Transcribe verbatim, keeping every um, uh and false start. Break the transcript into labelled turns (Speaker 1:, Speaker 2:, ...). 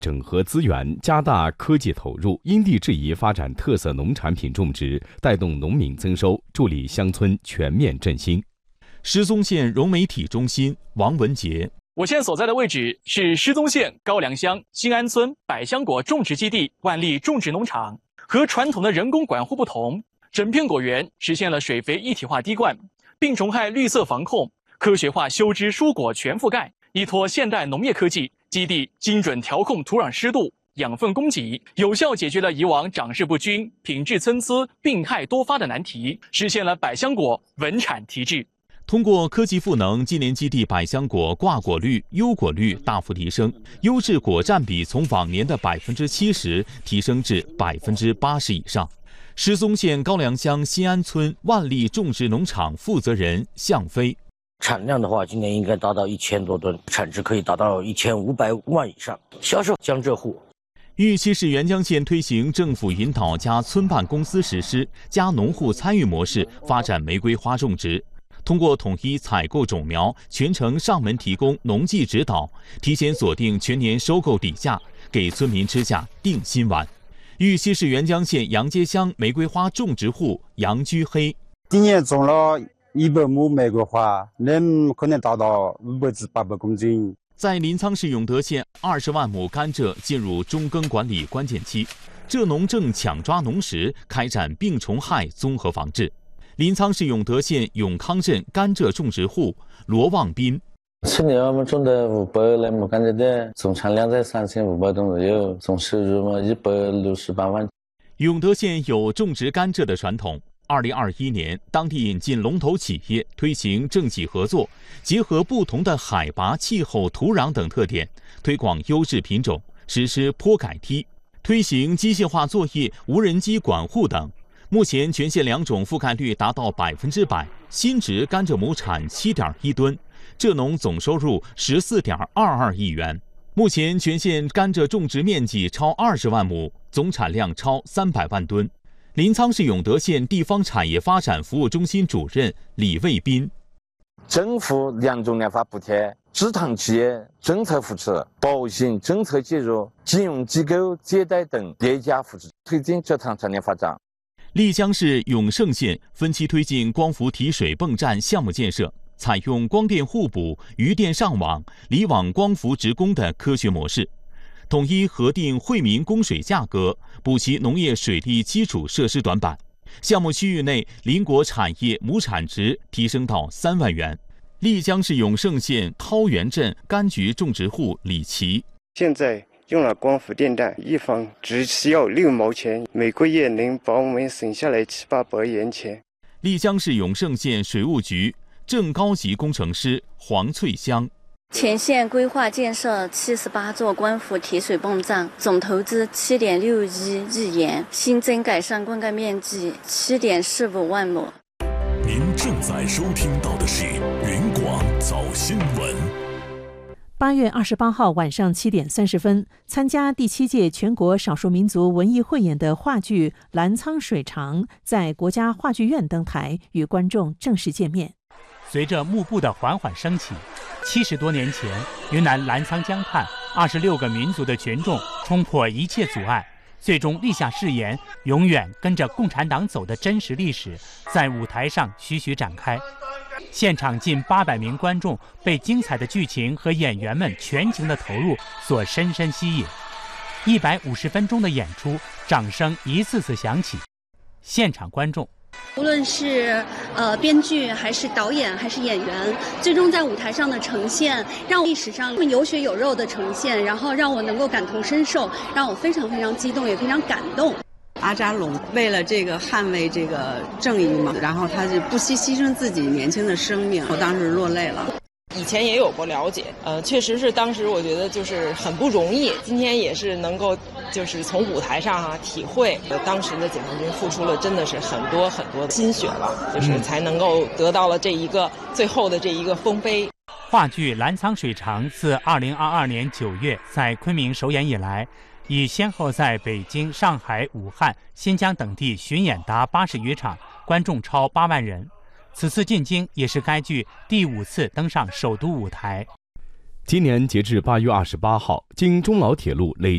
Speaker 1: 整合资源，加大科技投入，因地制宜发展特色农产品种植，带动农民增收，助力乡村全面振兴。
Speaker 2: 失踪县融媒体中心王文杰，
Speaker 3: 我现在所在的位置是失踪县高梁乡新安村百香果种植基地万利种植农场。和传统的人工管护不同，整片果园实现了水肥一体化滴灌，病虫害绿色防控，科学化修枝蔬果全覆盖，依托现代农业科技，基地精准调控土壤湿度、养分供给，有效解决了以往长势不均、品质参差、病害多发的难题，实现了百香果稳产提质。
Speaker 2: 通过科技赋能，今年基地百香果挂果率、优果率大幅提升，优质果占比从往年的百分之七十提升至百分之八十以上。失踪县高梁乡新安村万利种植农场负责人向飞，
Speaker 4: 产量的话，今年应该达到一千多吨，产值可以达到一千五百万以上，销售江浙沪。
Speaker 2: 玉溪市沅江县推行政府引导加村办公司实施加农户参与模式，发展玫瑰花种植。通过统一采购种苗，全程上门提供农技指导，提前锁定全年收购底价，给村民吃下定心丸。玉溪市沅江县杨街乡玫瑰花种植户杨居黑，
Speaker 5: 今年种了一百亩玫瑰花，能可能达到五百至八百公斤。
Speaker 2: 在临沧市永德县，二十万亩甘蔗进入中耕管理关键期，蔗农正抢抓农时，开展病虫害综合防治。临沧市永德县永康镇甘蔗种植户罗望斌，
Speaker 6: 去年我们种的五百来亩甘蔗的，总产量在三千五百吨左右，总收入嘛一百六十八万。
Speaker 2: 永德县有种植甘蔗的传统。二零二一年，当地引进龙头企业，推行政企合作，结合不同的海拔、气候、土壤等特点，推广优质品种，实施坡改梯，推行机械化作业、无人机管护等。目前全县两种覆盖率达到百分之百，新植甘蔗亩产七点一吨，蔗农总收入十四点二二亿元。目前全县甘蔗种植面积超二十万亩，总产量超三百万吨。临沧市永德县地方产业发展服务中心主任李卫斌，
Speaker 7: 政府两种研发补贴、支糖企业政策扶持、保险政策介入、金融机构借贷等叠加扶持，推进蔗糖产业发展。
Speaker 2: 丽江市永胜县分期推进光伏提水泵站项目建设，采用光电互补、余电上网、离网光伏直供的科学模式，统一核定惠民供水价格，补齐农业水利基础设施短板。项目区域内邻国产业亩产值提升到三万元。丽江市永胜县涛园镇柑橘种植户李琦，
Speaker 8: 现在用了光伏电站，一方只需要六毛钱，每个月能把我们省下来七八百元钱。
Speaker 2: 丽江市永胜县水务局正高级工程师黄翠香，
Speaker 9: 全县规划建设七十八座光伏提水泵站，总投资七点六一亿元，新增改善灌溉面积七点四五万亩。
Speaker 10: 您正在收听到的是云广早新闻。
Speaker 11: 八月二十八号晚上七点三十分，参加第七届全国少数民族文艺汇演的话剧《澜沧水长》在国家话剧院登台，与观众正式见面。
Speaker 12: 随着幕布的缓缓升起，七十多年前，云南澜沧江畔二十六个民族的群众冲破一切阻碍，最终立下誓言，永远跟着共产党走的真实历史，在舞台上徐徐展开。现场近八百名观众被精彩的剧情和演员们全情的投入所深深吸引。一百五十分钟的演出，掌声一次次响起。现场观众，
Speaker 13: 无论是呃编剧还是导演还是演员，最终在舞台上的呈现，让历史上有血有肉的呈现，然后让我能够感同身受，让我非常非常激动，也非常感动。
Speaker 14: 阿扎龙为了这个捍卫这个正义嘛，然后他就不惜牺牲自己年轻的生命，我当时落泪了。
Speaker 15: 以前也有过了解，呃，确实是当时我觉得就是很不容易。今天也是能够就是从舞台上啊体会，呃，当时的解放军付出了真的是很多很多的心血了，就是才能够得到了这一个最后的这一个丰碑。
Speaker 12: 话剧《澜沧水长》自二零二二年九月在昆明首演以来，已先后在北京、上海、武汉、新疆等地巡演达八十余场，观众超八万人。此次进京也是该剧第五次登上首都舞台。
Speaker 1: 今年截至八月二十八号，经中老铁路累